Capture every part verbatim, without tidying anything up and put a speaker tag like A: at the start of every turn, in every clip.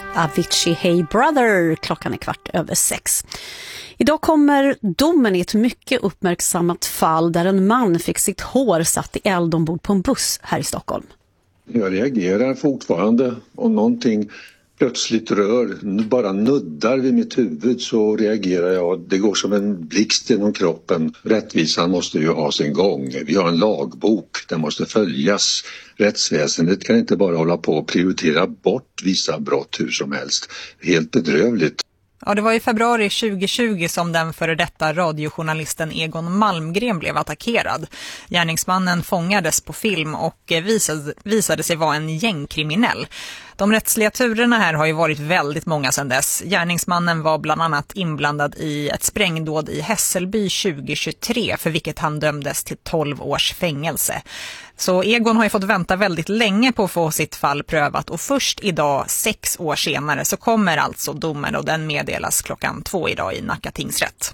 A: Avicii Hey Brother. Klockan är kvart över sex. Idag kommer domen i ett mycket uppmärksammat fall där en man fick sitt hår satt i eld ombord på en buss här i Stockholm.
B: Jag reagerar fortfarande om någonting plötsligt rör, bara nuddar vid mitt huvud så reagerar jag. Det går som en blixt genom kroppen. Rättvisan måste ju ha sin gång. Vi har en lagbok, den måste följas. Rättsväsendet kan inte bara hålla på och prioritera bort vissa brott hur som helst. Helt bedrövligt.
C: Ja, det var i februari tjugohundratjugo som den före detta radiojournalisten Egon Malmgren blev attackerad. Gärningsmannen fångades på film och visade, visade sig vara en gängkriminell. De rättsliga turerna här har ju varit väldigt många sedan dess. Gärningsmannen var bland annat inblandad i ett sprängdåd i Hässelby tjugohundratjugotre för vilket han dömdes till tolv års fängelse. Så Egon har ju fått vänta väldigt länge på att få sitt fall prövat och först idag, sex år senare, så kommer alltså domen och den meddelas klockan två idag i Nacka tingsrätt.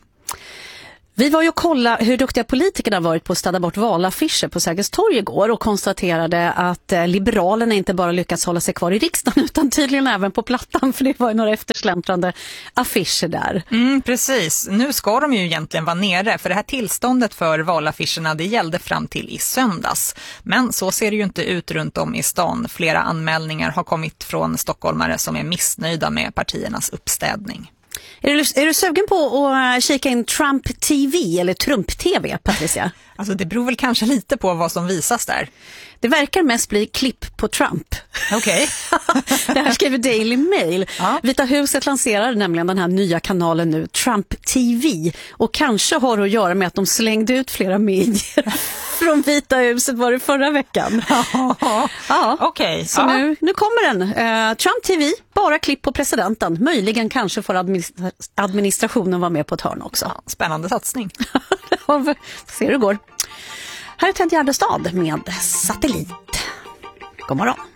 A: Vi var ju och kolla hur duktiga politikerna varit på att städa bort valaffischer på Sergels torg igår och konstaterade att Liberalerna inte bara lyckats hålla sig kvar i riksdagen utan tydligen även på plattan, för det var ju några eftersläntrande affischer där.
C: Mm, precis. Nu ska de ju egentligen vara nere för det här tillståndet för valaffischerna det gällde fram till i söndags. Men så ser det ju inte ut runt om i stan. Flera anmälningar har kommit från stockholmare som är missnöjda med partiernas uppstädning.
A: Är du, är du sugen på att kika in Trump T V eller Trump-T V, Patricia?
C: Alltså det beror väl kanske lite på vad som visas där.
A: Det verkar mest bli klipp på Trump.
C: Okej.
A: Okay. Det här skriver Daily Mail.
C: Ja.
A: Vita huset lanserar nämligen den här nya kanalen nu, Trump T V. Och kanske har det att göra med att de slängde ut flera medier från Vita huset var det förra veckan.
C: Ja,
A: ja.
C: Okej. Okay.
A: Så
C: ja.
A: nu, nu kommer den. Uh, Trump T V, bara klipp på presidenten. Möjligen kanske får administra- administrationen vara med på ett hörn också.
C: Ja, spännande satsning.
A: Ser hur det går. Här är Ted Gärdestad med Satellit. God morgon.